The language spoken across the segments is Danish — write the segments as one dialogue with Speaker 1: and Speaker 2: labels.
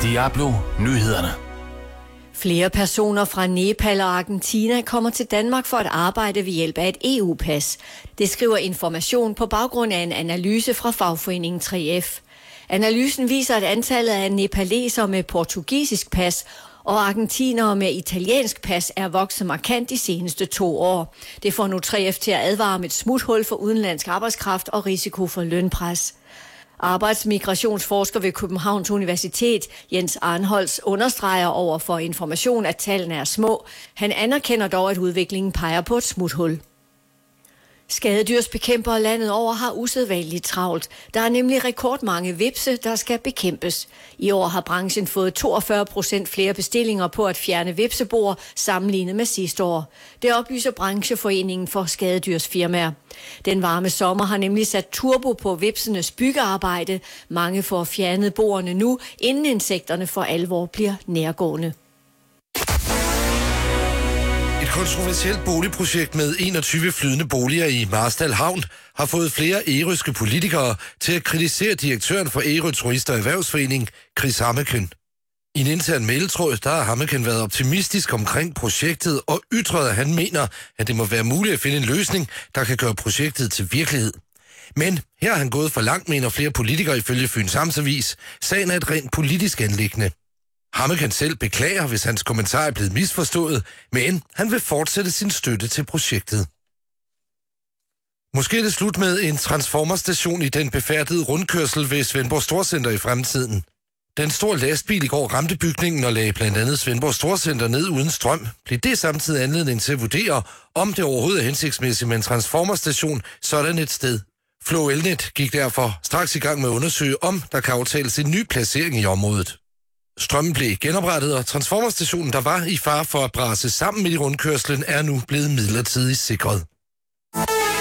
Speaker 1: Diablo Nyhederne.
Speaker 2: Flere personer fra Nepal og Argentina kommer til Danmark for at arbejde ved hjælp af et EU-pas. Det skriver Information på baggrund af en analyse fra fagforeningen 3F. Analysen viser, at antallet af nepalesere med portugisisk pas og argentinere med italiensk pas er vokset markant de seneste 2 år. Det får nu 3F til at advare om et smuthul for udenlandsk arbejdskraft og risiko for lønpres. Arbejdsmigrationsforsker ved Københavns Universitet, Jens Arnholtz, understreger over for Information, at tallene er små. Han anerkender dog, at udviklingen peger på et smuthul. Skadedyrsbekæmpere landet over har usædvanligt travlt. Der er nemlig rekordmange hvepse, der skal bekæmpes. I år har branchen fået 42% flere bestillinger på at fjerne hvepseboer sammenlignet med sidste år. Det oplyser Brancheforeningen for skadedyrsfirmaer. Den varme sommer har nemlig sat turbo på hvepsenes byggearbejde. Mange får fjernet boerne nu, inden insekterne for alvor bliver nærgående.
Speaker 3: Et kontroversielt boligprojekt med 21 flydende boliger i Marstal Havn har fået flere ærøske politikere til at kritisere direktøren for Ærø Turist- og Erhvervsforening, Chris Hammeken. I en intern mailtråd, der har Hammeken været optimistisk omkring projektet og ytret, at han mener, at det må være muligt at finde en løsning, der kan gøre projektet til virkelighed. Men her har han gået for langt, mener flere politikere ifølge Fyns Amtsavis. Sagen er et rent politisk anliggende. Hammeken selv beklager, hvis hans kommentar er blevet misforstået, men han vil fortsætte sin støtte til projektet. Måske er det slut med en transformerstation i den befærdede rundkørsel ved Svendborg Storcenter i fremtiden. Den store lastbil i går ramte bygningen og lagde blandt andet Svendborg Storcenter ned uden strøm. Blev det samtidig anledning til at vurdere, om det overhovedet er hensigtsmæssigt med en transformerstation sådan et sted. Flo Elnet gik derfor straks i gang med at undersøge, om der kan aftales en ny placering i området. Strømmen blev genoprettet, og transformerstationen, der var i fare for at brase sammen med i rundkørslen, er nu blevet midlertidigt sikret.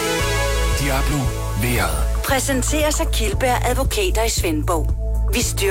Speaker 1: Diablo vejret.
Speaker 4: Præsenteres af Kildberg Advokater i Svendborg. Vi